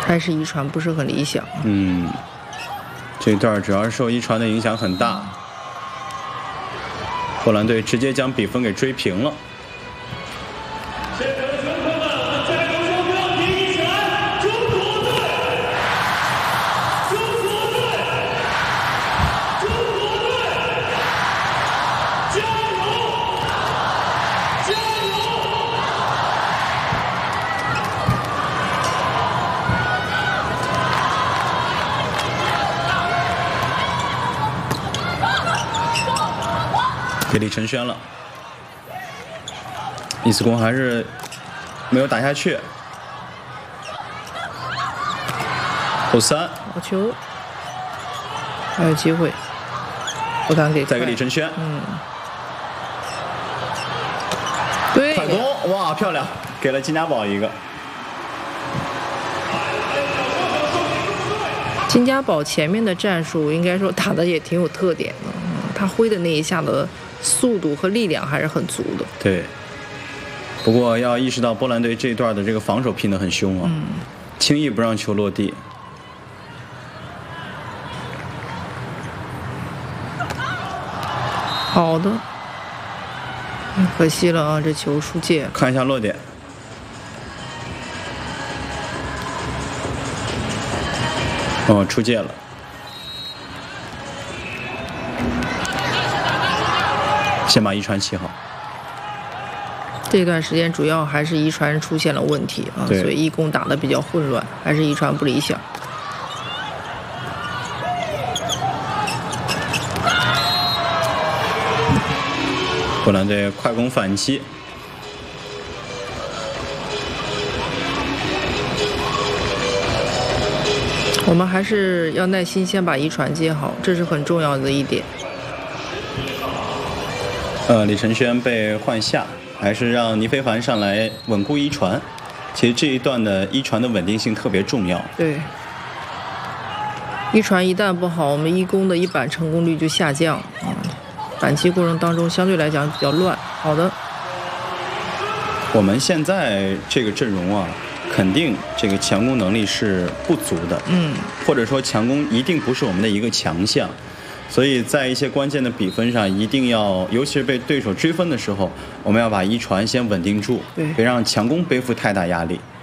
还是一传不是很理想。 这段主要是受一传的影响很大，波兰队直接将比分给追平了。给李承轩了，李斯公还是没有打下去，后三， 好球，还有机会，不敢给， 再给李承轩， 对， 快攻，哇，漂亮，给了金家宝一个。 金家宝前面的战术应该说打的也挺有特点的，他挥的那一下的速度和力量还是很足的。 对，不过要意识到波兰队这一段的这个防守拼得很凶啊，轻易不让球落地。 好的，可惜了啊，这球出界。 看一下落点。哦，出界了。先把一传起好。 这段时间主要还是一传出现了问题啊，所以一攻打得比较混乱，还是一传不理想。 波兰队快攻反击。 我们还是要耐心先把一传接好，这是很重要的一点。 李承轩被换下，还是让倪非凡上来稳固一传。其实这一段的一传的稳定性特别重要。 对，一传一旦不好，我们一攻的一板成功率就下降。反击过程当中相对来讲比较乱。好的， 我们现在这个阵容啊，肯定这个强攻能力是不足的，或者说强攻一定不是我们的一个强项，所以在一些关键的比分上，一定要，尤其是被对手追分的时候，我们要把一传先稳定住，别让强攻背负太大压力。